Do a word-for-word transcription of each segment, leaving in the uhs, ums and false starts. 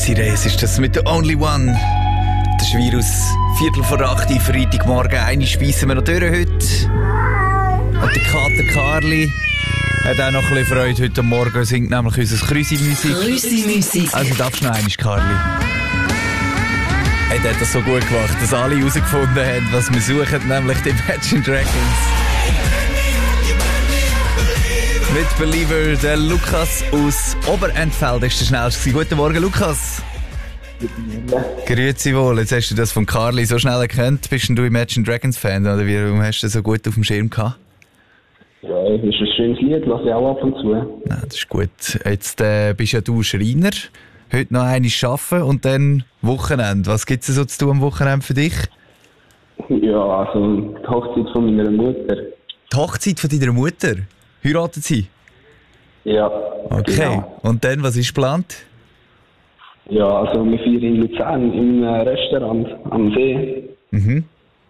Desiree, ist das mit der Only One. Das ist Virus. Viertel vor acht, Freitagmorgen. Eine speissen wir noch durch heute. Und der Kater Karli hat auch noch ein bisschen Freude heute Morgen. Er singt nämlich unser Krüsi-Musik. Krüsi-Musik. Also darfst du noch einmal, Karli. Hey, der hat das so gut gemacht, dass alle herausgefunden haben, was wir suchen, nämlich die Imagine Dragons. Mit Believer, der Lukas aus Oberentfeld ist der schnellste. Guten Morgen, Lukas. Grüezi wohl. Jetzt hast du das von Karli so schnell erkannt. Bist denn du Imagine Dragons Fan? Oder wie, warum hast du das so gut auf dem Schirm gehabt? Ja, es ist ein schönes Lied, lasse ich auch ab und zu. Ja, das ist gut. Jetzt äh, bist ja du Schreiner. Heute noch einmal arbeiten und dann Wochenende. Was gibt es so zu tun am Wochenende für dich? Ja, also die Hochzeit von meiner Mutter. Die Hochzeit von deiner Mutter? Heiratet sie? Ja. Okay. Genau. Und dann, was ist geplant? Ja, also wir feiern in Luzern im Restaurant am See. Mhm.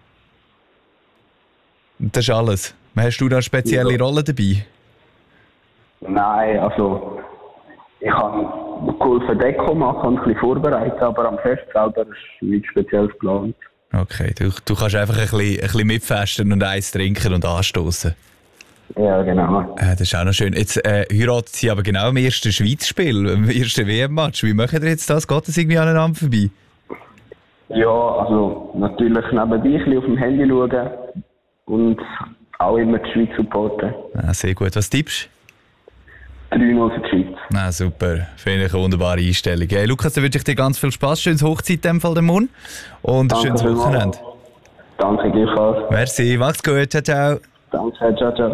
Und das ist alles. Hast du da eine spezielle Ja. Rolle dabei? Nein, also ich habe geholfen Deko machen, ein bisschen vorbereitet, aber am Fest selber ist nichts Spezielles geplant. Okay, du, du kannst einfach ein bisschen, ein bisschen mitfesten und Eis trinken und anstoßen. Ja, genau. Äh, das ist auch noch schön. Jetzt äh, heiratet sie aber genau im ersten Schweiz-Spiel, im ersten W M-Match. Wie machen ihr jetzt das? Geht das irgendwie aneinander vorbei? Ja, also natürlich nebenbei ein bisschen auf dem Handy schauen und auch immer die Schweiz supporten. Ah, sehr gut. Was tippst drei null für die Schweiz. du? Ah, super. Finde ich eine wunderbare Einstellung. Hey, Lukas, dann wünsche ich dir ganz viel Spass. Schönes Hochzeit in dem Fall, der Mund. Und ein Danke schönes vielmals. Wochenende. Danke gleichfalls. Merci, mach's gut. Ciao, ciao. Danke, ciao, ciao.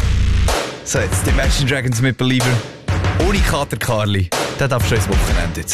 So, jetzt die Imagine Dragons mit Believer. Ohne Kater Karli. Da darfst du ins Wochenende jetzt.